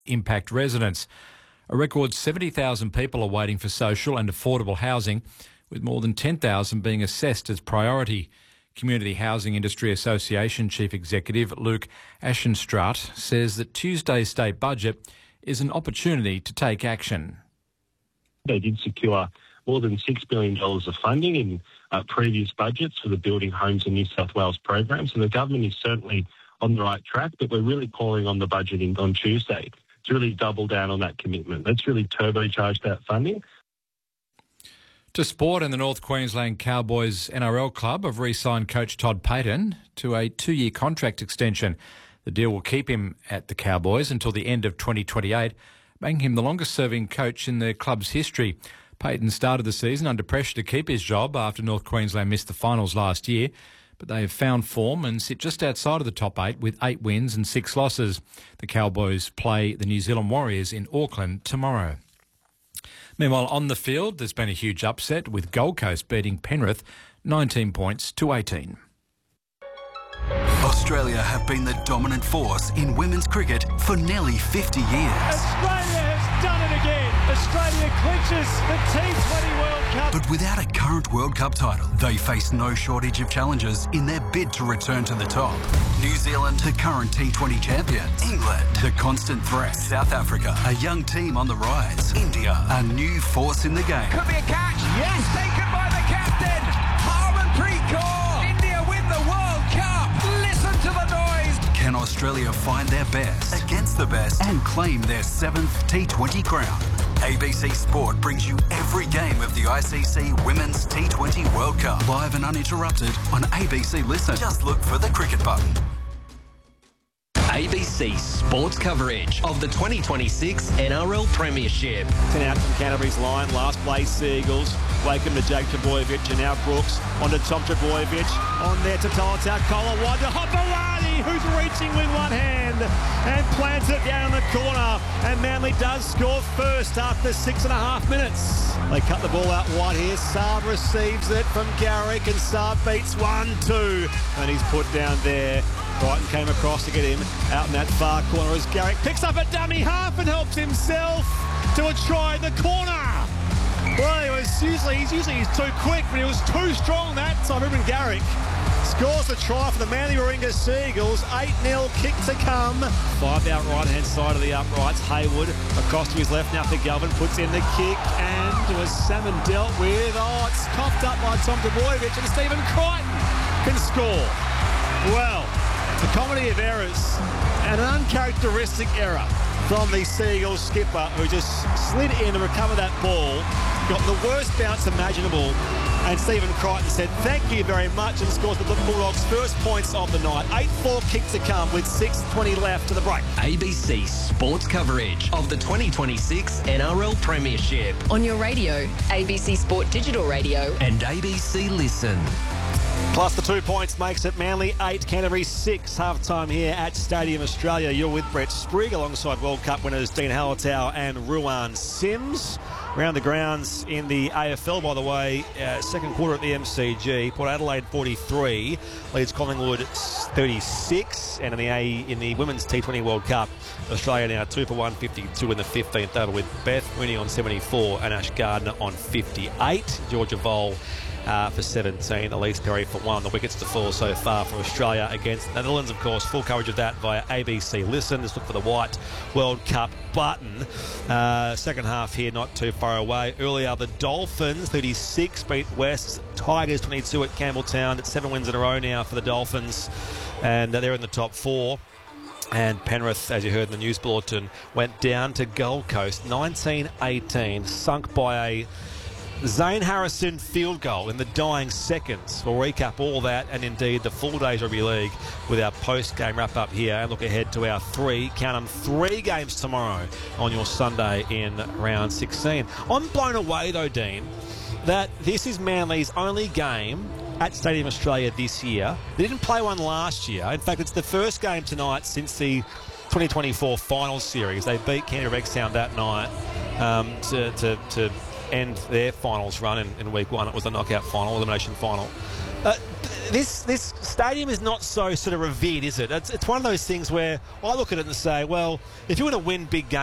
impact residents. A record 70,000 people are waiting for social and affordable housing, with more than 10,000 being assessed as priority. Community Housing Industry Association Chief Executive Luke Ashenstraat says that Tuesday's state budget is an opportunity to take action. They did secure more than $6 billion of funding in previous budgets for the Building Homes in New South Wales program. So the government is certainly on the right track, but we're really calling on the budgeting on Tuesday to really double down on that commitment. Let's really turbocharge that funding. To sport, and the North Queensland Cowboys NRL club have re-signed coach Todd Payten to a 2-year contract extension. The deal will keep him at the Cowboys until the end of 2028, making him the longest-serving coach in the club's history. Payten started the season under pressure to keep his job after North Queensland missed the finals last year, but they have found form and sit just outside of the top 8 with 8 wins and 6 losses. The Cowboys play the New Zealand Warriors in Auckland tomorrow. Meanwhile, on the field, there's been a huge upset with Gold Coast beating Penrith 19 points to 18. Australia have been the dominant force in women's cricket for nearly 50 years. Australia has done it again. Australia clinches the T20 World Cup. But without a current World Cup title, they face no shortage of challenges in their bid to return to the top. New Zealand, the current T20 champions. England, the constant threat. South Africa, a young team on the rise. India, a new force in the game. Could be a catch. Yes, taken by the captain. Harmanpreet Kaur. India win the World Cup. Listen to the noise. Can Australia find their best against the best and claim their 7th T20 crown? ABC Sport brings you every game of the ICC Women's T20 World Cup, live and uninterrupted on ABC Listen. Just look for the cricket button. ABC Sports coverage of the 2026 NRL Premiership. 10 out from Canterbury's line, last place Seagulls. Wakeham to Jake Trbojevic and now Brooks on to Tom Trbojevic. On there to Tolotau Kola, to Hopalani, who's reaching with one hand and plants it down the corner. And Manly does score first after 6.5 minutes. They cut the ball out wide here. Saab receives it from Garrick and Saab beats 1-2. And he's put down there. Brighton came across to get him out in that far corner as Garrick picks up a dummy half and helps himself to a try in the corner. Well, he's too quick, but he was too strong that time. Ruben Garrick scores the try for the Manly Warringah Seagulls. 8-0 kick to come. 5 out right-hand side of the uprights. Hayward across to his left now for Galvin. Puts in the kick and was Salmon dealt with. Oh, it's coughed up by Tom Trbojevic and Stephen Crichton can score. Well, the comedy of errors and an uncharacteristic error from the Seagulls skipper who just slid in to recover that ball, got the worst bounce imaginable, and Stephen Crichton said thank you very much and scores the Bulldogs' first points of the night. 8-4 kick to come with 6:20 left to the break. ABC Sports coverage of the 2026 NRL Premiership. On your radio, ABC Sport Digital Radio and ABC Listen. Plus the 2 points makes it Manly 8, Canterbury 6. Half-time here at Stadium Australia. You're with Brett Sprigg alongside World Cup winners Dean Hallertau and Ruan Sims. Around the grounds in the AFL, by the way, second quarter at the MCG. Port Adelaide 43, leads Collingwood 36. And in the Women's T20 World Cup, Australia now 2 for 152 in the 15th over with Beth Mooney on 74 and Ash Gardner on 58. Georgia Vole for 17, Elise Perry for 1. The wickets to fall so far for Australia against the Netherlands, of course. Full coverage of that via ABC Listen. Just look for the white World Cup button. Second half here, not too far away. Earlier, the Dolphins 36 beat West Tigers 22 at Campbelltown. It's 7 wins in a row now for the Dolphins, and they're in the top 4. And Penrith, as you heard in the news bulletin, went down to Gold Coast 19-18, sunk by a Zane Harrison field goal in the dying seconds. We'll recap all that and indeed the full day's rugby league with our post-game wrap-up here and look ahead to our 3 games tomorrow on your Sunday in round 16. I'm blown away though, Dean, that this is Manly's only game at Stadium Australia this year. They didn't play one last year. In fact, it's the first game tonight since the 2024 finals series. They beat Canterbury Bankstown that night to end their finals run in week 1. It was the knockout final, elimination final. this stadium is not so sort of revered, is it? It's one of those things where I look at it and say, well, if you want to win big games,